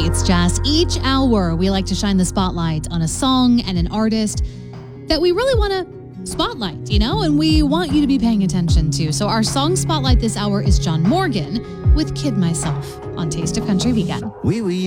It's Jazz. Each hour, we like to shine the spotlight on a song and an artist that we really want to spotlight, and we want you to be paying attention to. So our song spotlight this hour is John Morgan with Kid Myself on Taste of Country Weekend. Oui, oui.